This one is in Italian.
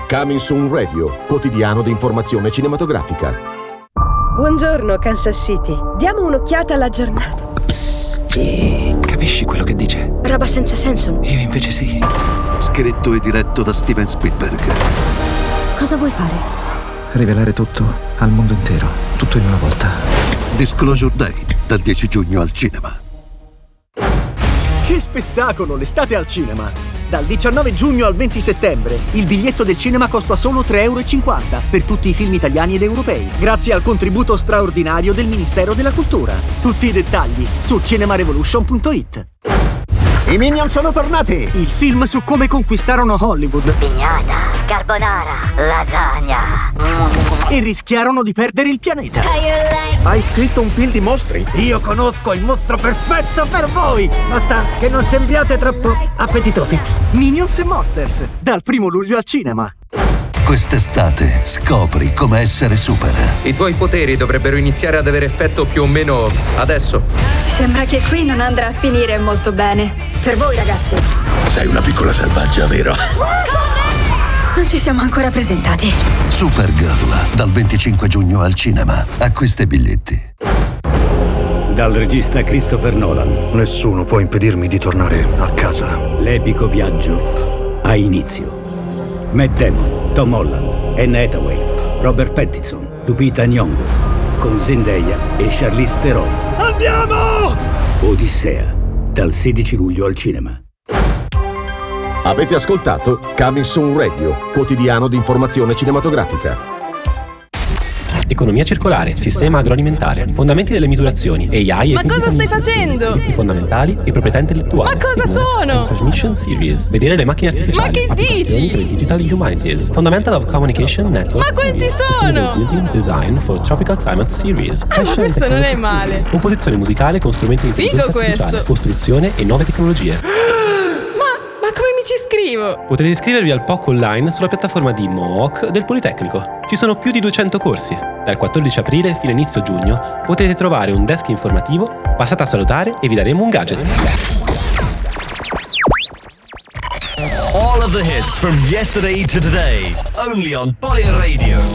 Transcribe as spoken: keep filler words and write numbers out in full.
Coming Soon Radio, quotidiano di informazione cinematografica. Buongiorno Kansas City. Diamo un'occhiata alla giornata. Capisci quello che dice? Roba senza senso. Io invece sì. Scritto e diretto da Steven Spielberg. Cosa vuoi fare? Rivelare tutto al mondo intero, tutto in una volta. Disclosure Day, dal dieci giugno al cinema. Che spettacolo, l'estate al cinema! Dal diciannove giugno al venti settembre, il biglietto del cinema costa solo tre e cinquanta euro per tutti i film italiani ed europei, grazie al contributo straordinario del Ministero della Cultura. Tutti i dettagli su cinemarevolution punto it. I Minions sono tornati! Il film su come conquistarono Hollywood. Pignata, carbonara, lasagna. E rischiarono di perdere il pianeta. Hai scritto un film di mostri? Io conosco il mostro perfetto per voi! Basta che non sembriate troppo appetitosi. Minions e Monsters, dal primo luglio al cinema. Quest'estate scopri come essere super. I tuoi poteri dovrebbero iniziare ad avere effetto più o meno adesso. Sembra che qui non andrà a finire molto bene. Per voi, ragazzi. Sei una piccola selvaggia, vero? Non ci siamo ancora presentati. Supergirl, dal venticinque giugno al cinema. Acquista i biglietti. Dal regista Christopher Nolan. Nessuno può impedirmi di tornare a casa. L'epico viaggio ha inizio. Matt Damon, Tom Holland, Anne Hathaway, Robert Pattinson, Lupita Nyong'o, con Zendaya e Charlize Theron. Andiamo! Odissea, dal sedici luglio al cinema. Avete ascoltato Coming Soon Radio, quotidiano di informazione cinematografica. Economia circolare, sistema agroalimentare, fondamenti delle misurazioni, A I e Ma cosa stai facendo? diritti fondamentali e proprietà intellettuale. Ma cosa sono? Transmission Series, vedere le macchine artificiali. Ma che dici? Per Digital Humanities, Fundamental of Communication Network. Ma quanti sono? Building Design for Tropical Climate Series. Ah, ma questo non è male. Composizione musicale con strumenti di intelligenza Figo artificiale, questo. costruzione e nuove tecnologie. Ma come mi ci iscrivo? Potete iscrivervi al P O C online sulla piattaforma di M O O C del Politecnico. Ci sono più di duecento corsi. Dal quattordici aprile fino a inizio giugno potete trovare un desk informativo, passate a salutare e vi daremo un gadget. All of the hits from yesterday to today, only on Poly Radio.